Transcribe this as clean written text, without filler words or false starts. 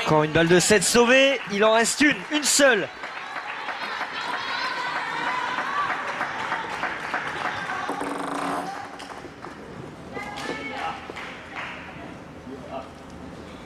Encore une balle de 7 sauvée, il en reste une seule.